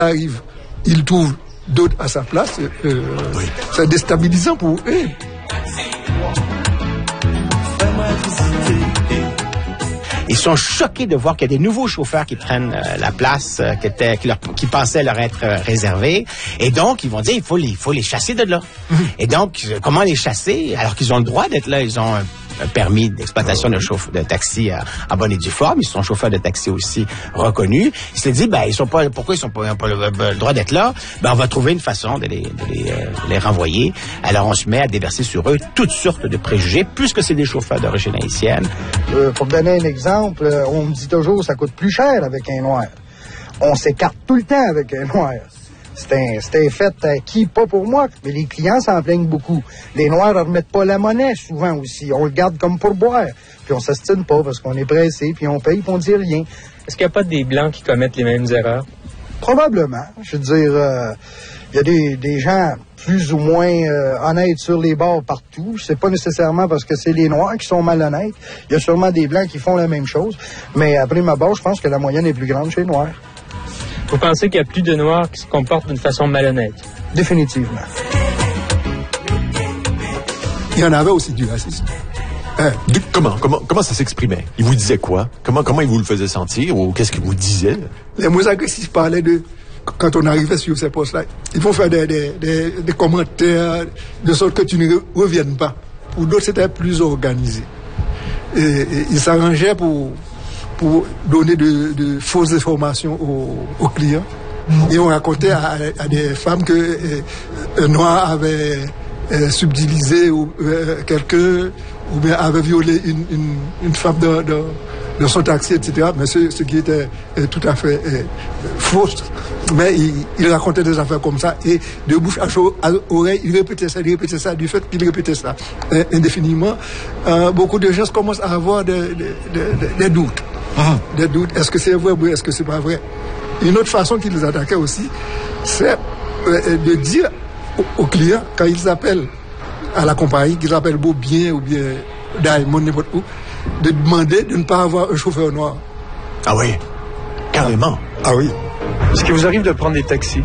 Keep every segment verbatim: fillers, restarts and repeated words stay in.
arrive, il trouve d'autres à sa place, euh, oui. C'est déstabilisant pour eux. Ils sont choqués de voir qu'il y a des nouveaux chauffeurs qui prennent euh, la place euh, qui, était, qui, leur, qui pensaient leur être euh, réservée. Et donc, ils vont dire, il faut les, il faut les chasser de là. Mm-hmm. Et donc, euh, comment les chasser? Alors qu'ils ont le droit d'être là, ils ont un, un permis d'exploitation de, chauffe, de taxi à, à bonne et due forme. Ils sont chauffeurs de taxi aussi reconnus. Ils se disent, ben, ils sont pas, pourquoi ils sont pas, pas le, le droit d'être là? Ben, on va trouver une façon de les, de les, euh, de les renvoyer. Alors, on se met à déverser sur eux toutes sortes de préjugés, puisque c'est des chauffeurs d'origine haïtienne. Euh, pour te donner un exemple, on me dit toujours que ça coûte plus cher avec un noir. On s'écarte tout le temps avec un noir. C'est un, c'est un fait acquis, pas pour moi, mais les clients s'en plaignent beaucoup. Les Noirs ne remettent pas la monnaie, souvent aussi. On le garde comme pour boire. Puis on s'astine pas parce qu'on est pressé, puis on paye, puis on dit rien. Est-ce qu'il n'y a pas des Blancs qui commettent les mêmes erreurs? Probablement. Je veux dire, euh, il y a des, des gens plus ou moins euh, honnêtes sur les bords partout. C'est pas nécessairement parce que c'est les Noirs qui sont malhonnêtes. Il y a sûrement des Blancs qui font la même chose. Mais après ma barre, je pense que la moyenne est plus grande chez les Noirs. Vous pensez qu'il y a plus de Noirs qui se comportent d'une façon malhonnête? Définitivement. Il y en avait aussi du racisme. Hein? De, comment, comment, comment ça s'exprimait? Il vous disait quoi? Comment, comment il vous le faisait sentir? Ou qu'est-ce qu'il vous disait? Les mots agressifs parlaient de... Quand on arrivait sur ces postes-là, ils vont faire des, des, des, des commentaires de sorte que tu ne reviennes pas. Pour d'autres, c'était plus organisé. Et, et ils s'arrangeaient pour... pour donner de, de fausses informations aux, aux clients. Et on racontait à, à des femmes que euh, un noir avait euh, subtilisé ou, euh, quelqu'un ou bien avait violé une, une, une femme dans, dans, dans son taxi, et cetera. Mais ce, ce qui était euh, tout à fait euh, faux. Mais il, il racontait des affaires comme ça et de bouche à, chaud, à oreille, il répétait ça, il répétait ça, du fait qu'il répétait ça euh, indéfiniment. Euh, beaucoup de gens commencent à avoir des, des, des, des doutes. Mmh. Des doutes. Est-ce que c'est vrai ou est-ce que c'est pas vrai? Une autre façon qu'ils les attaquaient aussi, c'est euh, de dire aux, aux clients, quand ils appellent à la compagnie, qu'ils appellent Beau Bien ou bien Diamond, n'importe où, de demander de ne pas avoir un chauffeur noir. Ah oui? Carrément? Ah oui. Est-ce qu'il vous arrive de prendre des taxis?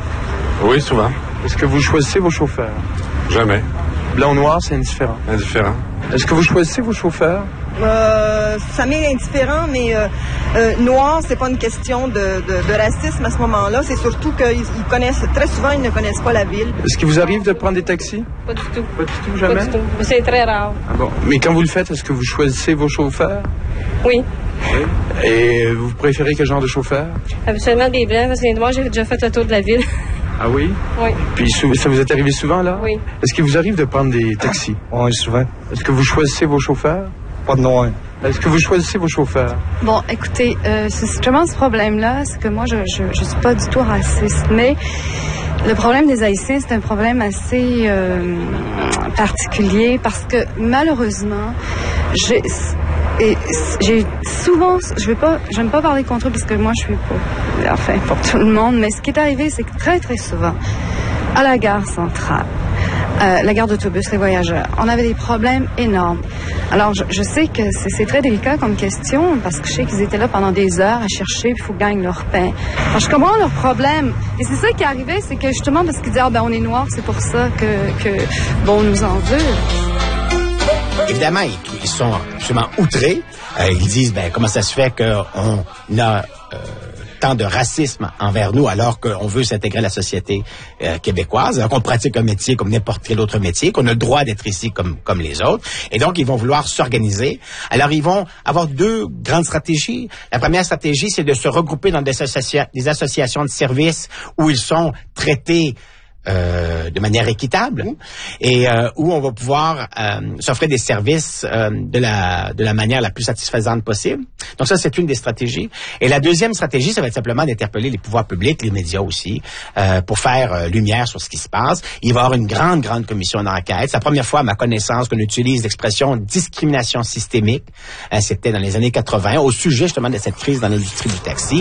Oui, souvent. Est-ce que vous choisissez vos chauffeurs? Jamais. Blanc ou noir, c'est indifférent? Indifférent. Est-ce que vous choisissez vos chauffeurs? Euh, ça m'est indifférent, mais euh, euh, noir, c'est pas une question de, de, de racisme à ce moment-là. C'est surtout qu'ils ils connaissent, très souvent, ils ne connaissent pas la ville. Est-ce qu'il vous arrive de prendre des taxis? Pas du tout. Pas du tout, jamais? Pas du tout. C'est très rare. Ah bon. Mais quand vous le faites, est-ce que vous choisissez vos chauffeurs? Oui. Oui. Et vous préférez quel genre de chauffeur? Absolument des Blancs, parce que moi, j'ai déjà fait le tour de la ville. Ah oui? Oui. Puis ça vous est arrivé souvent, là? Oui. Est-ce qu'il vous arrive de prendre des taxis? Oui, souvent. Est-ce que vous choisissez vos chauffeurs? Pas de noir. Est-ce que vous choisissez vos chauffeurs? Bon, écoutez, euh, c'est justement ce problème-là, c'est que moi, je, je, je suis pas du tout raciste, mais le problème des Haïtiens, c'est un problème assez euh, particulier parce que malheureusement, j'ai, et, j'ai souvent, je vais pas, j'aime pas parler contre eux parce que moi, je suis pas, enfin, pour tout le monde, mais ce qui est arrivé, c'est que très, très souvent, à la gare centrale, Euh, la gare d'autobus, les voyageurs. On avait des problèmes énormes. Alors, je, je sais que c'est, c'est très délicat comme question, parce que je sais qu'ils étaient là pendant des heures à chercher, puis il faut qu'ils gagnent leur pain. Alors, je comprends leur problème. Et c'est ça qui est arrivé, c'est que justement, parce qu'ils disaient, ah ben, on est noirs, c'est pour ça que, que bon, on nous en veut. Évidemment, ils, ils sont absolument outrés. Euh, ils disent, ben, comment ça se fait qu'on a euh, tant de racisme envers nous alors qu'on veut s'intégrer à la société euh, québécoise, alors qu'on pratique un métier comme n'importe quel autre métier, qu'on a le droit d'être ici comme comme les autres. Et donc, ils vont vouloir s'organiser. Alors, ils vont avoir deux grandes stratégies. La première stratégie, c'est de se regrouper dans des, associa- des associations de services où ils sont traités Euh, de manière équitable et euh, où on va pouvoir euh, s'offrir des services euh, de la de la manière la plus satisfaisante possible. Donc ça, c'est une des stratégies. Et la deuxième stratégie, ça va être simplement d'interpeller les pouvoirs publics, les médias aussi, euh, pour faire euh, lumière sur ce qui se passe. Il va y avoir une grande, grande commission d'enquête. C'est la première fois, à ma connaissance, qu'on utilise l'expression discrimination systémique. Euh, c'était dans les années quatre-vingts, au sujet justement de cette crise dans l'industrie du taxi.